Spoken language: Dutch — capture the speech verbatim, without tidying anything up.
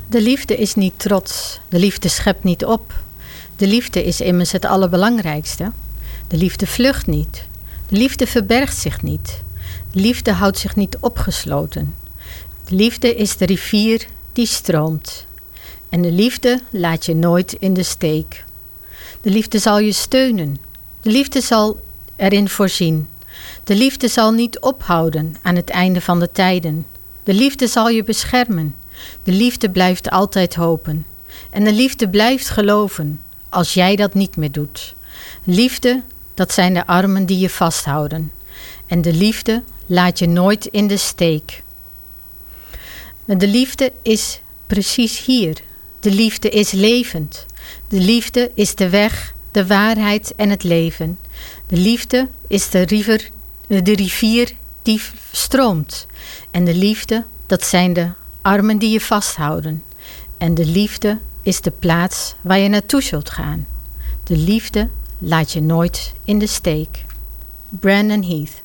De liefde is niet trots. De liefde schept niet op. De liefde is immers het allerbelangrijkste. De liefde vlucht niet. De liefde verbergt zich niet. De liefde houdt zich niet opgesloten. De liefde is de rivier die stroomt. En de liefde laat je nooit in de steek. De liefde zal je steunen. De liefde zal erin voorzien. De liefde zal niet ophouden aan het einde van de tijden. De liefde zal je beschermen. De liefde blijft altijd hopen. En de liefde blijft geloven als jij dat niet meer doet. Liefde, dat zijn de armen die je vasthouden. En de liefde laat je nooit in de steek. De liefde is precies hier. De liefde is levend. De liefde is de weg, de waarheid en het leven. De liefde is de rivier, de rivier die stroomt. En de liefde, dat zijn de armen die je vasthouden. En de liefde is de plaats waar je naartoe zult gaan. De liefde laat je nooit in de steek. Brandon Heath.